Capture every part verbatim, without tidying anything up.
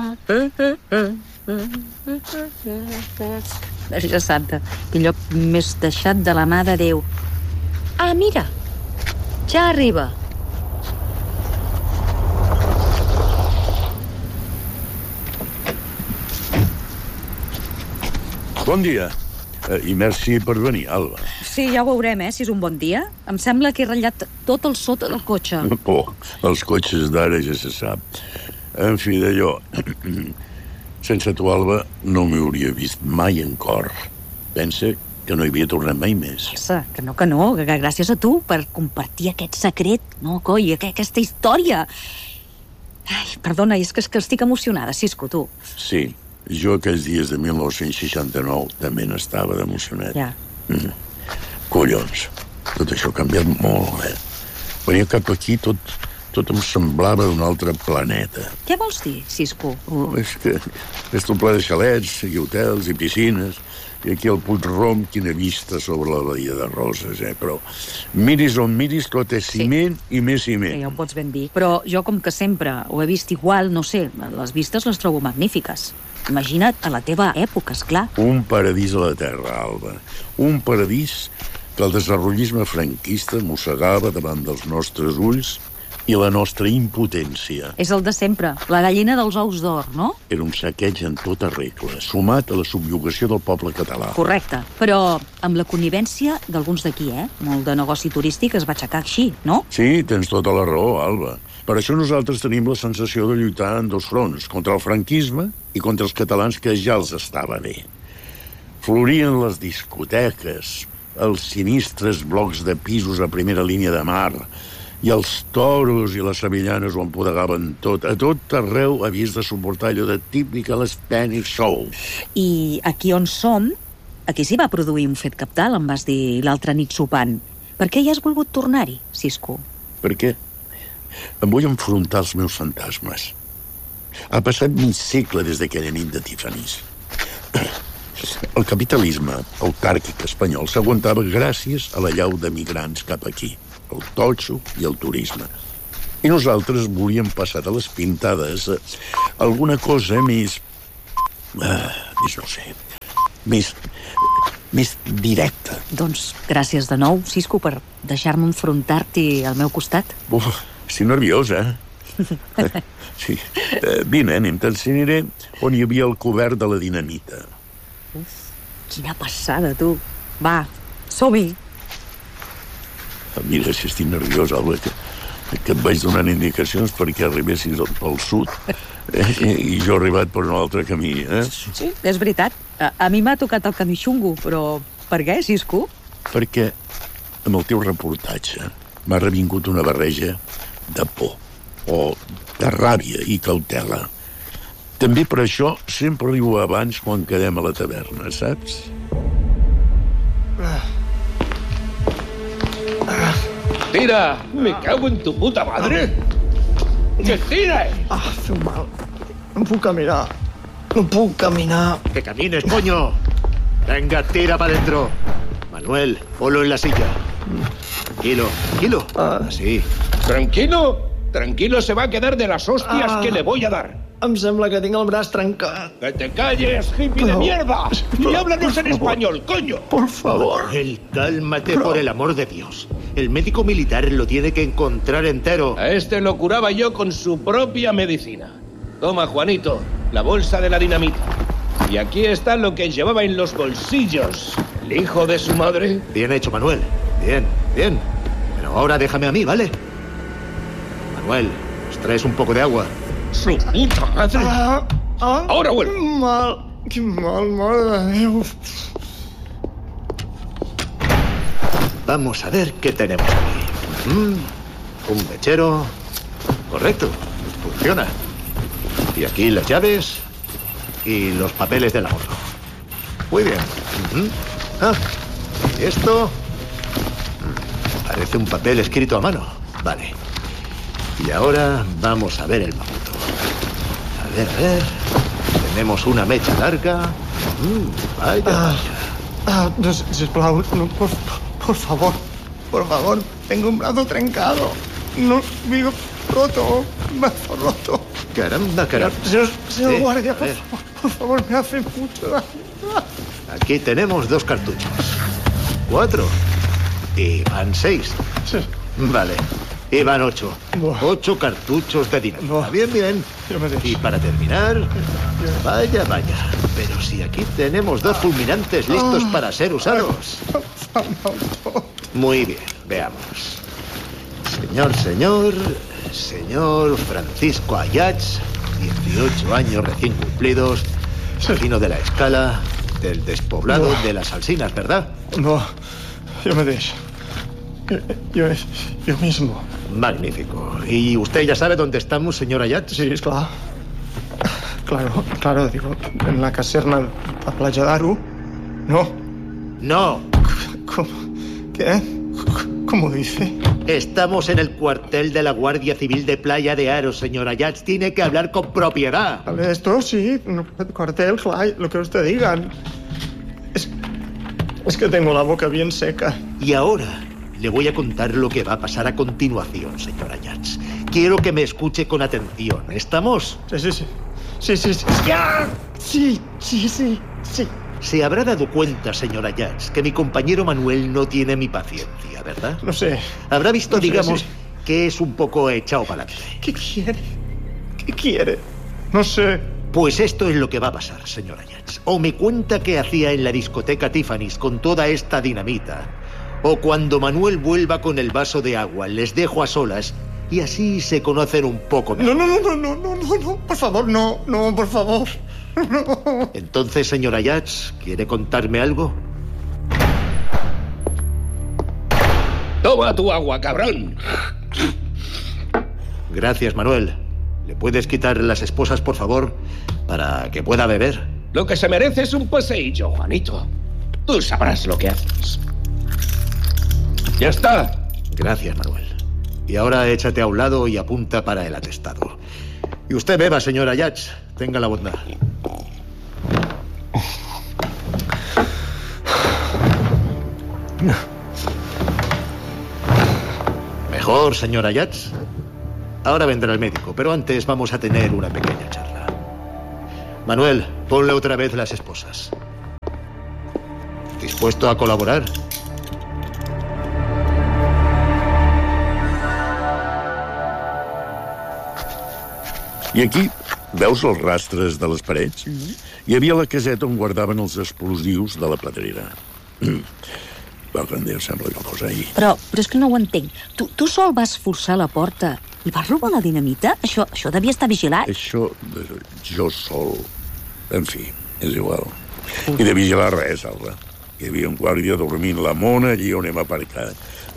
Verge Santa, que lloc més deixat de la mà de Déu. Ah, mira, ja arriba. Bon dia. I merci per venir, Alba. Sí, ja ho veurem, eh, si és un bon dia. Em sembla que he ratllat tot el sota del cotxe. Oh, els cotxes d'ara ja se sap. En fi, d'allò... Sense tu, Alba, no m'hi hauria vist mai en cor. Pensa que no hi havia tornat mai més. Que no, que no, que gràcies a tu per compartir aquest secret, no, coi, aquesta història. Ai, perdona, és que, és que estic emocionada, Cisco, tu. Sí, jo aquells dies de mil nou-cents seixanta-nou també n'estava d'emocionat. Ja. Mm. Collons, tot això ha canviat molt, eh? Venia cap aquí, tot, tot em semblava d'un altre planeta. Què vols dir, Cisco? Oh, és que és tot ple de xalets, i hotels, i piscines, i aquí al Puig Rom, quina vista sobre la Badia de Roses, eh? Però miris on miris, tot és ciment sí. i més ciment. Sí, ja ho pots ben dir. Però jo, com que sempre ho he vist igual, no sé, les vistes les trobo magnífiques. Imagina't a la teva època, esclar. Un paradís a la terra, Alba. Un paradís que el desenvolupisme franquista mossegava davant dels nostres ulls i la nostra impotència. És el de sempre, la gallina dels ous d'or, no? Era un saqueig en tota regla, sumat a la subjugació del poble català. Correcte, però amb la connivència d'alguns d'aquí, eh? Molt de negoci turístic es va aixecar així, no? Sí, tens tota la raó, Alba. Per això nosaltres tenim la sensació de lluitar en dos fronts, contra el franquisme i contra els catalans, que ja els estava bé. Florien les discoteques, els sinistres blocs de pisos a primera línia de mar, i els toros i les sevillanes ho empodegaven tot. A tot arreu havies de suportar allò de típica l'Spanish Show. I aquí on som, aquí s'hi va produir un fet cabdal, em vas dir l'altra nit sopant. Per què hi has volgut tornar-hi, Cisco? Per què? Em vull enfrontar als meus fantasmes. Ha passat mig segle des d'aquella nit de Tiffany's. El capitalisme autàrquic espanyol s'aguantava gràcies a la llau de migrants cap aquí, el totxo i el turisme. I nosaltres volíem passar de les pintades a alguna cosa més... Uh, més no sé... Més... més directa. Doncs gràcies de nou, Cisco, per deixar-me enfrontar-t'hi al meu costat. Uf, estic nerviosa, eh? Sí. Uh, vine, anem, t'ensenyaré on hi havia el cobert de la dinamita. Uf, quina passada, tu. Va, som-hi. Mira, si estic nerviós, Alba, que, que et vaig donant indicacions perquè arribessis pel sud eh, i jo he arribat per un altre camí, eh? Sí, és veritat. A, a mi m'ha tocat el camí xungo, però per què, Cisco? Perquè amb el teu reportatge m'ha revingut una barreja de por o de ràbia i cautela. També per això sempre arribo abans quan quedem a la taverna, saps? ¡Tira! ¡Me cago en tu puta madre! ¡Que tira! Ah, feu mal. No puc caminar. No puc caminar. ¡Que camines, coño! Venga, tira para adentro. Manuel, ponlo en la silla. Tranquilo, tranquilo. Ah. Así. ¿Tranquilo? Tranquilo se va a quedar de las hostias Ah. que le voy a dar. Em sembla que tinc el braç trencat. ¡Que te calles, hippie Pero- de mierda! pero- ¡Y háblanos en por favor. español, coño! Por favor. Manuel, cálmate por el amor de Dios. El médico militar lo tiene que encontrar entero. A este lo curaba yo con su propia medicina. Toma, Juanito, la bolsa de la dinamita. Y aquí está lo que llevaba en los bolsillos. El hijo de su madre. Bien hecho, Manuel. Bien, bien. Pero ahora déjame a mí, ¿vale? Manuel, ¿os traes un poco de agua? ¡Su puta madre! Ah, ah, Ahora vuelvo. Quin mal, quin mal, mare de Déu. Vamos a ver qué tenemos aquí. Mm, un mechero. Correcto. Funciona. Y aquí las llaves y los papeles del ahorro. Muy bien. Ujú. Ah, y esto... Mm, Parece un papel escrito a mano. Vale. Y ahora vamos a ver el mamuto. A ver, a ver. Tenemos una mecha larga. Mm, vaya, Ah, vaya. ah, no, sisplau, no, por, por favor, por favor, tengo un brazo trencado. No, digo, roto, brazo roto. Caramba, caramba. Señor, señor Sí, guardia, a por ver. favor, por favor, me hace mucho daño. Aquí tenemos dos cartuchos. Cuatro. Y van seis. Sí. Vale. Y van ocho. Buah. Ocho cartuchos de dinamita. Buah. Bien, bien. Yo me dejo. Y para terminar... Vaya, vaya. Pero si aquí tenemos dos fulminantes listos Ah. para ser usados. Muy bien, veamos. Señor, señor... Señor Francisco Ayats, dieciocho años recién cumplidos, Sí. vecino de la Escala, del despoblado Buah. de las Alsinas, ¿verdad? No, yo me dejo. Yo, yo, yo mismo. Magnífico. ¿Y usted ya sabe dónde estamos, señor Ayats? Sí, es claro. Claro, claro, digo, en la caserna de Playa d'Aro. No. No. ¿Cómo? ¿Qué? ¿Cómo dice? Estamos en el cuartel de la Guardia Civil de Playa de Aro, señor Ayats. Tiene que hablar con propiedad. Vale, esto sí, no, cuartel, claro, lo que usted digan. Es, es que tengo la boca bien seca. Y ahora le voy a contar lo que va a pasar a continuación, señor Ayats. Quiero que me escuche con atención. ¿Estamos? Sí, sí, sí. Sí, sí, sí. ¡Ah! Sí, sí, sí, sí. Se habrá dado cuenta, señor Ayats, que mi compañero Manuel no tiene mi paciencia, ¿verdad? No sé. Habrá visto, No sé, digamos, sí. que es un poco echado para adelante. ¿Qué quiere? ¿Qué quiere? No sé. Pues esto es lo que va a pasar, señor Ayats. O me cuenta qué hacía en la discoteca Tiffany's con toda esta dinamita, o cuando Manuel vuelva con el vaso de agua, les dejo a solas y así se conocen un poco mejor. No, no, no, no, no, no, no, no. Por favor, no, no, por favor. No. Entonces, señor Ayats, ¿quiere contarme algo? Toma tu agua, cabrón. Gracias, Manuel. ¿Le puedes quitar las esposas, por favor, para que pueda beber? Lo que se merece es un paseillo, Juanito. Tú sabrás lo que haces. Ya está. Gracias, Manuel. Y ahora échate a un lado y apunta para el atestado. Y usted beba, señor Ayats. Tenga la bondad. Mejor, señor Ayats. Ahora vendrá el médico, pero antes vamos a tener una pequeña charla. Manuel, ponle otra vez las esposas. ¿Dispuesto a colaborar? I aquí veus els rastres de les parets? Mm-hmm. Hi havia la caseta on guardaven els explosius de la pedrera. Mm. Va, que Déu sembla que fos ahir. Però, però és que no ho entenc. Tu, tu sol vas forçar la porta i vas robar la dinamita? Això, això devia estar vigilat. Això, de, jo sol... En fi, és igual. I de vigilar res, Alba. Hi havia un guàrdia dormint la mona allí on hem aparcat.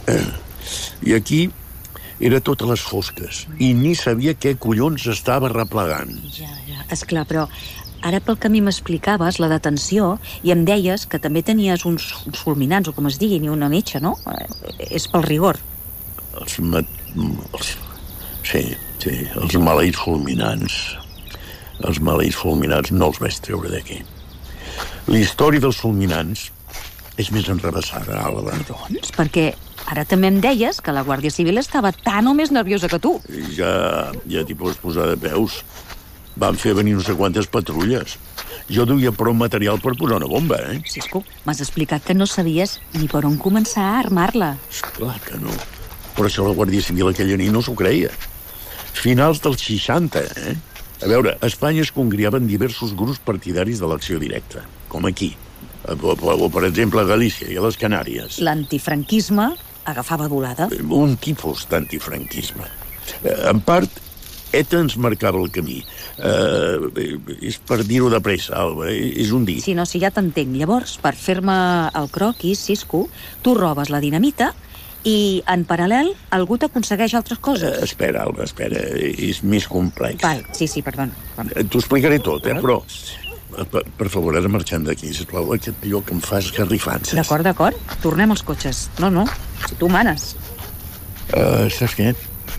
I aquí era totes les fosques. I ni sabia què collons estava replegant. Ja, ja, esclar, però ara pel que a mi m'explicaves, la detenció, i em deies que també tenies uns, uns fulminants, o com es digui, ni una metxa, no? Eh, és pel rigor. Els, ma... els... Sí, sí, els maleïts fulminants. Els maleïts fulminants no els vaig treure d'aquí. La història dels fulminants és més enrevessada, Alba. Doncs, perquè ara també em deies que la Guàrdia Civil estava tan o més nerviosa que tu. Ja, ja t'hi pots posar de peus. Van fer venir no sé quantes patrulles. Jo duia prou material per posar una bomba, eh? Cisco, m'has explicat que no sabies ni per on començar a armar-la. Esclar que no. Però això la Guàrdia Civil aquella nit no s'ho creia. Finals dels seixanta, eh? A veure, a Espanya es congriaven diversos grups partidaris de l'acció directa, com aquí, o, o per exemple a Galícia i a les Canàries. L'antifranquisme agafava volada. Un tipus d'antifranquisme. En part, ETA ens marcava el camí. Uh, és per dir-ho de pressa, Alba, és un dir. Si no, si ja t'entenc. Llavors, per fer-me el croquis, Cisco, tu robes la dinamita i, en paral·lel, algú t'aconsegueix altres coses. Uh, espera, Alba, espera, és més complex. Val, sí, sí, perdona. T'ho explicaré tot, eh, però... Per, per favor, ara marxem d'aquí, sisplau. Aquest lloc em fa esgarrifances. D'acord, d'acord. Tornem als cotxes. No, no, si tu manes. Uh, saps què?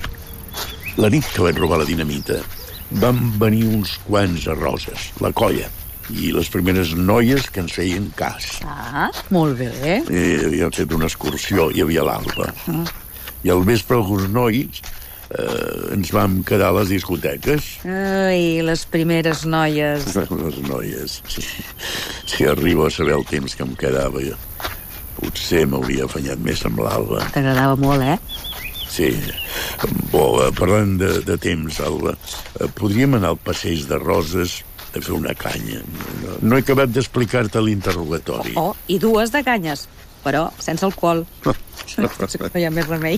La nit que vaig robar la dinamita van venir uns quants a Roses, la colla, i les primeres noies que ens feien cas. Ah, molt bé. I havíem fet una excursió, hi havia l'Alba. Uh -huh. I al vespre alguns nois eh, ens vam quedar a les discoteques. Ai, les primeres noies. Les noies, sí. Si arribo a saber el temps que em quedava, jo, potser m'hauria afanyat més amb l'Alba. T'agradava molt, eh? Sí. Bo, parlant de, de temps, Alba, podríem anar al passeig de Roses a fer una canya. No, no he acabat d'explicar-te l'interrogatori. Oh, oh, i dues de canyes, però sense alcohol. No hi ha més remei.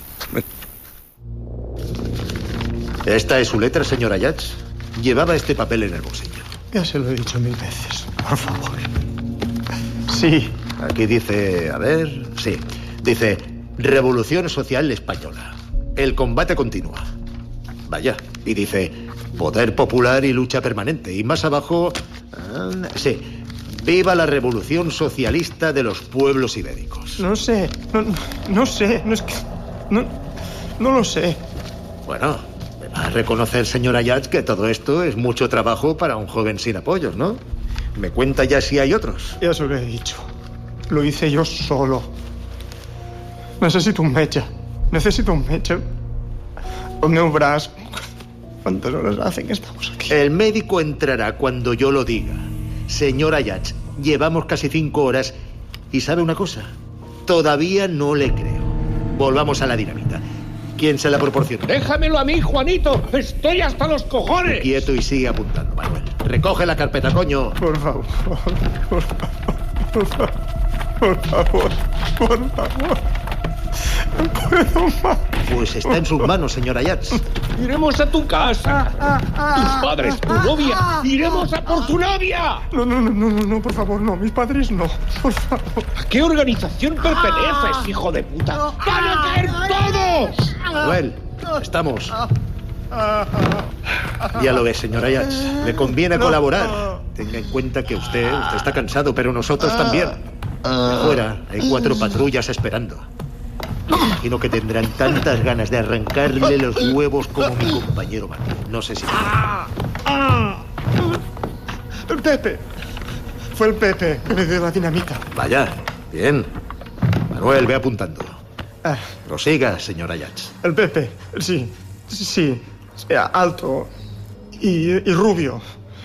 ¿Esta es su letra, señor Ayats? Llevaba este papel en el bolsillo. Ya se lo he dicho mil veces. Por favor. Sí. Aquí dice, a ver, sí. Dice, Revolución Social Española. El combate continúa. Vaya. Y dice, poder popular y lucha permanente. Y más abajo, ah, sí, viva la revolución socialista de los pueblos ibéricos. No sé, no, no sé, no es que... No, no lo sé. Bueno, me va a reconocer, señor Ayats, que todo esto es mucho trabajo para un joven sin apoyos, ¿no? Me cuenta ya si hay otros. Ya se lo he dicho. Lo hice yo solo. Necesito un metge. Necesito un metge. El meu braç... ¿Cuántas horas hace que estamos aquí? El médico entrará cuando yo lo diga. Señor Ayats, llevamos casi cinco horas y ¿sabe una cosa? Todavía no le creo. Volvamos a la dinamita. ¿Quién se la proporciona? ¡Déjamelo a mí, Juanito! ¡Estoy hasta los cojones! Quieto y sigue apuntando, Manuel. Recoge la carpeta, coño. Por favor, por favor, por favor, por favor, por favor. No puedo más. Pues está en sus manos, señor Ayats. Iremos a tu casa. Tus padres, tu novia. Iremos a por tu novia. No, no, no, no, no, no, por favor, no. Mis padres no. Por favor. ¿A qué organización perteneces, hijo de puta? ¡Van a caer todos! Manuel, estamos. Ya lo ves, señor Ayats. Le conviene colaborar. Tenga en cuenta que usted, usted está cansado, pero nosotros también. Afuera hay cuatro patrullas esperando. Me imagino que tendrán tantas ganas de arrancarle los huevos como mi compañero Manuel. No sé si... El Pepe. Fue el Pepe que me dio la dinamita. Vaya, bien. Manuel, ve apuntando. Ah, Prosiga, señor Ayats. el Pepe, sí, sí. Alto y, y rubio.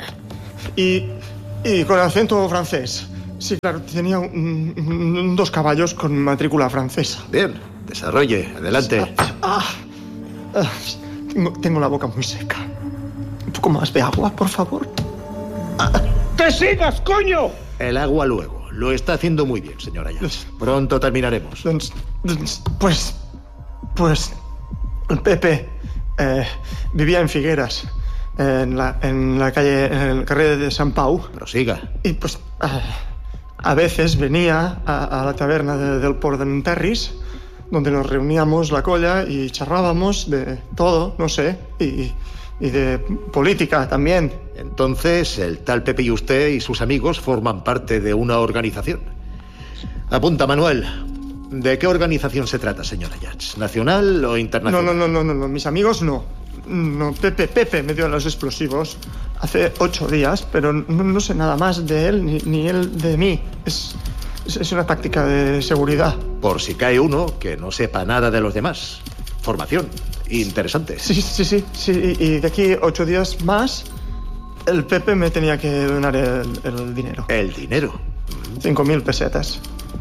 Y, y con acento francés. Sí, claro, tenía un, un, dos caballos con matrícula francesa. Bien, desarrolle, adelante. Ah, ah, tengo, tengo la boca muy seca. Un poco más de agua, por favor. Ah. ¡Que sigas, coño! El agua luego. Lo está haciendo muy bien, señor Ayats. Pronto terminaremos. Pues... Pues... El Pepe eh, vivía en Figueras, en la, en la calle, en el carrer de San Pau. Prosiga. Y pues... Eh, a veces venía a, a la taberna de, del Port d'en Terris, donde nos reuníamos la colla y charlábamos de todo, no sé, y, y de política también. Entonces, el tal Pepe y usted y sus amigos forman parte de una organización. Apunta, Manuel. ¿De qué organización se trata, señor Ayats? ¿Nacional o internacional? No, no, no, no, no, mis amigos no. No, Pepe, Pepe me dio los explosivos hace ocho días, pero no, no sé nada más de él ni, ni él de mí. Es, es, es una táctica de seguridad. Por si cae uno que no sepa nada de los demás. Formación. Interesante. Sí, sí, sí, sí. Y de aquí ocho días más, el Pepe me tenía que donar el, el dinero. ¿El dinero? Cinco mil pesetas.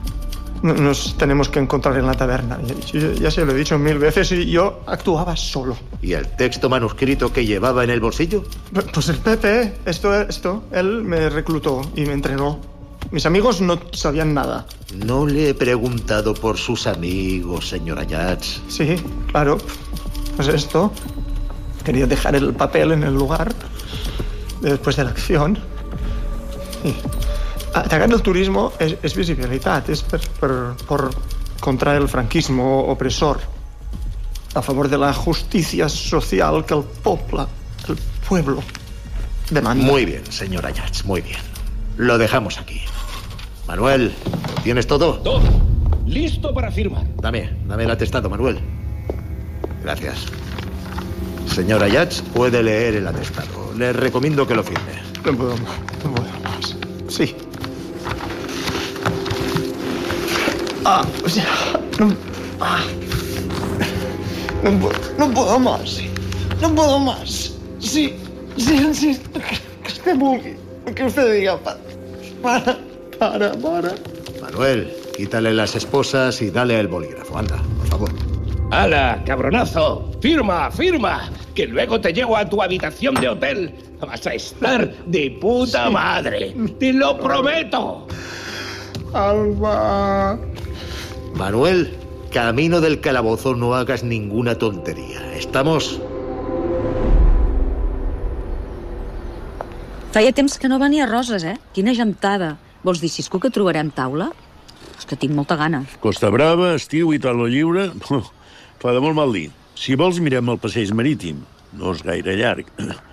Nos tenemos que encontrar en la taberna. Ya, ya se lo he dicho mil veces y yo actuaba solo. ¿Y el texto manuscrito que llevaba en el bolsillo? Pues el Pepe, esto, esto, él me reclutó y me entrenó. Mis amigos no sabían nada. No le he preguntado por sus amigos, señor Ayats. Sí, claro. Pues esto. Quería dejar el papel en el lugar después de la acción. Y... atacar el turismo és, és visibilitat, és per, per, per contra el franquismo opresor, a favor de la justicia social que el poble, el pueblo, demanda. Muy bien, señor Ayats, muy bien. Lo dejamos aquí. Manuel, ¿tienes todo? Todo. Listo para firmar. Dame, dame el atestado, Manuel. Gracias. Señor Ayats, puede leer el atestado. Le recomiendo que lo firme. No puedo más, no puedo más. Sí. Ah, o sea, no, ah. No puedo, no puedo más. No puedo más. Sí, sí, insisto. Que, que usted vulgui. Que usted diga, para, para, para, para. Manuel, quítale las esposas y dale el bolígrafo. Anda, por favor. ¡Hala, cabronazo! ¡Firma, firma! Que luego te llevo a tu habitación de hotel. Vas a estar de puta sí. madre. ¡Te lo prometo! Alba. Manuel, camino del calabozo, no hagas ninguna tontería. ¿Estamos? Feia temps que no venia Roses, eh? Quina gentada. Vols dir, Cisco, que trobarem taula? És que tinc molta gana. Costa Brava, estiu i taula lliure... Fa de molt mal dir. Si vols, mirem el passeig marítim. No és gaire llarg.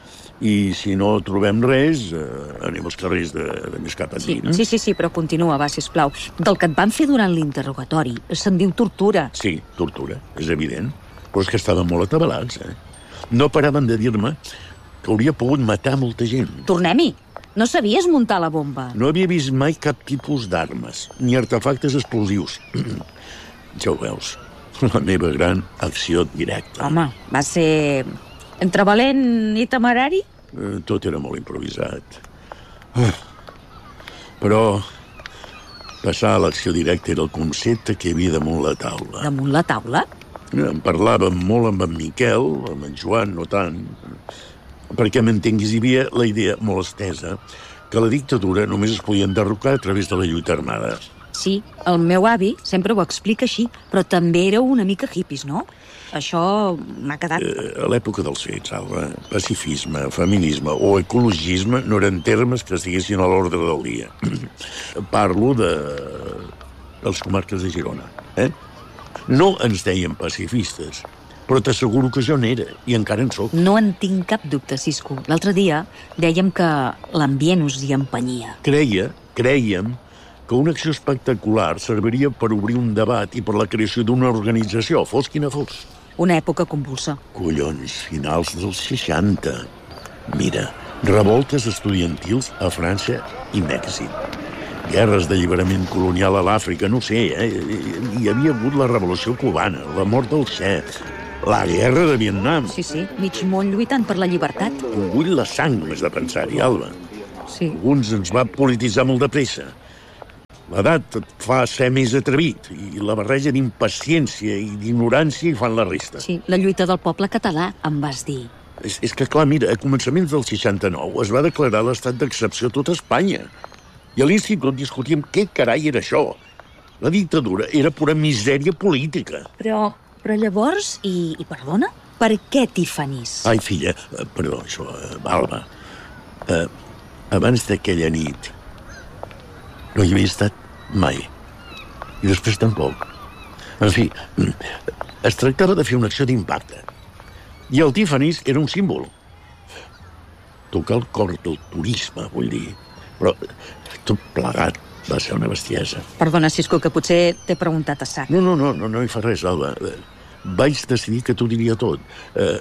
I si no trobem res, eh, anem als carrers de, de més cap sí, endins. Sí, sí, sí, però continua, va, sisplau. Del que et van fer durant l'interrogatori se'n diu tortura. Sí, tortura, és evident. Però és que estaven molt atabalats, eh? No paraven de dir-me que hauria pogut matar molta gent. Tornem-hi. No sabies muntar la bomba. No havia vist mai cap tipus d'armes, ni artefactes explosius. Ja ho veus, la meva gran acció directa. Home, va ser entre valent i temerari? Eh, tot era molt improvisat. Uh, però passar a l'acció directa era el concepte que hi havia damunt la taula. Damunt la taula? En parlàvem molt amb en Miquel, amb en Joan, no tant, perquè m'entenguis, hi havia la idea molt estesa que la dictadura només es podia enderrocar a través de la lluita armada. Sí, el meu avi sempre ho explica així, però també éreu una mica hippies, no? Això m'ha quedat... Eh, a l'època dels fets, Alba, pacifisme, feminisme o ecologisme no eren termes que estiguessin a l'ordre del dia. Parlo de... dels comarques de Girona, eh? No ens deien pacifistes, però t'asseguro que jo n'era, i encara en soc. No en tinc cap dubte, Cisco. L'altre dia dèiem que l'ambient us hi empenyia. Creia, creiem, que una acció espectacular serviria per obrir un debat i per la creació d'una organització, fos quina fos. Una època convulsa. Collons, finals dels seixanta. Mira, revoltes estudiantils a França i Mèxic. Guerres d'alliberament colonial a l'Àfrica, no sé, eh? Hi havia hagut la revolució cubana, la mort del Che, la guerra de Vietnam. Sí, sí, mig món lluitant per la llibertat. Em bull la sang només de pensar-hi, Alba. Sí. Alguns ens va polititzar molt de pressa. L'edat et fa ser més atrevit, i la barreja d'impaciència i d'ignorància hi fan la resta. Sí, la lluita del poble català, em vas dir. És, és que, clar, mira, a començaments del seixanta-nou es va declarar l'estat d'excepció a tot Espanya. I a l'institut discutíem què carai era això. La dictadura era pura misèria política. Però, però llavors, i, i perdona, per què Tiffany's? Ai, filla, perdó, això, Alba. Eh, abans d'aquella nit no hi havia estat mai. I després tampoc. En fi, es tractava de fer una acció d'impacte. I el Tiffany's era un símbol. Tocar el cor del turisme, vull dir. Però tot plegat va ser una bestiesa. Perdona, Cisco, que potser t'he preguntat a sac. No, no, no, no, no hi fa res, Alba. Vaig decidir que t'ho diria tot. Eh,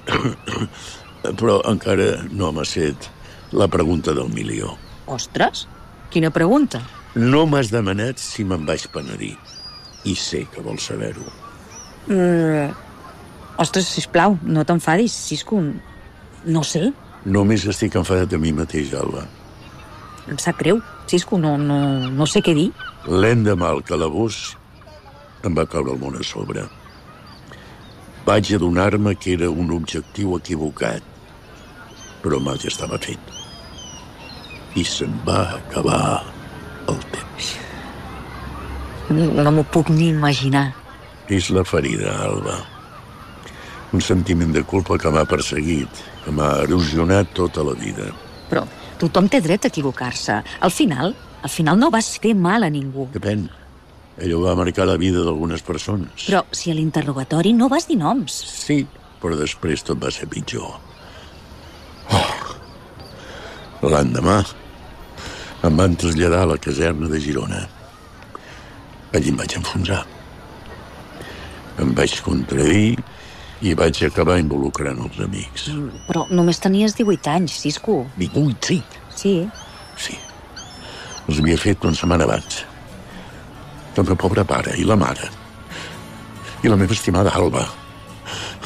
però encara no m'ha set la pregunta del milió. Ostres, quina pregunta? No m'has demanat si me'n vaig penedir. I sé que vols saber-ho. Mm, ostres, sisplau, no t'enfadis, Cisco. No sé. Només estic enfadat a mi mateix, Alba. Em sap greu, Cisco, no, no, no sé què dir. L'endemà al calabós em va caure el món a sobre. Vaig adonar-me que era un objectiu equivocat, però mal ja estava fet. I se'n va acabar el temps. No m'ho puc ni imaginar. És la ferida, Alba. Un sentiment de culpa que m'ha perseguit, que m'ha erosionat tota la vida. Però tothom té dret a equivocar-se. Al final, al final no vas fer mal a ningú. Depèn. Allò va marcar la vida d'algunes persones. Però si a l'interrogatori no vas dir noms. Sí, però després tot va ser pitjor. Oh. L'endemà em van traslladar a la caserna de Girona. Allí em vaig enfonsar. Em vaig contradir i vaig acabar involucrant els amics. Però només tenies divuit anys, Cisco. divuit, sí. Sí. Sí. Els havia fet una setmana abans. El meu pobre pare i la mare. I la meva estimada Alba.